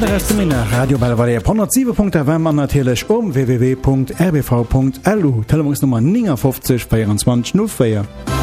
Rest Radio Bellevalier 107.1 man natürlich www.rbv.lu Telefonnummer 50 24 04.